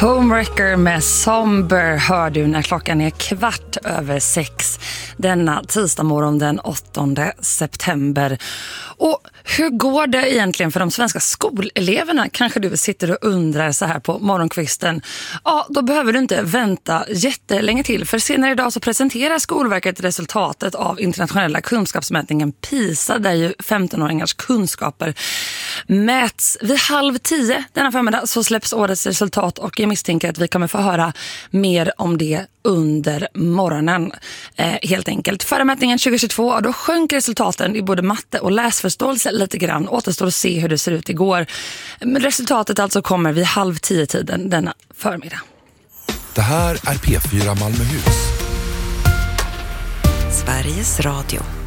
Homewrecker med Somber hör du när klockan är 6:15 denna tisdag morgon den 8 september. Och hur går det egentligen för de svenska skoleleverna? Kanske du sitter och undrar så här på morgonkvisten. Ja, då behöver du inte vänta jättelänge till. För senare idag så presenterar Skolverket resultatet av internationella kunskapsmätningen PISA, där ju 15-åringars kunskaper mäts. Vid 9:30 denna förmiddag så släpps årets resultat, och jag misstänker att vi kommer få höra mer om det under morgonen. Helt enkelt. Förra mätningen 2022, då sjönk resultaten i både matte och läsförståelse lite grann. Återstår att se hur det ser ut igår. Men resultatet alltså kommer vid 9:30 denna förmiddag. Det här är P4 Malmöhus. Sveriges Radio.